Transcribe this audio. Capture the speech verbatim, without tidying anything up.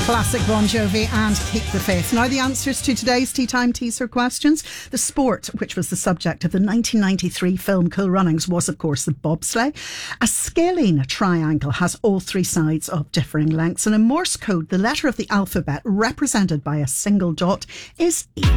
Classic Bon Jovi and Keep the Faith. Now the answers to today's Tea Time teaser questions. The sport, which was the subject of the nineteen ninety-three film Cool Runnings, was of course the bobsleigh. A scalene triangle has all three sides of differing lengths, and in Morse code the letter of the alphabet represented by a single dot is E.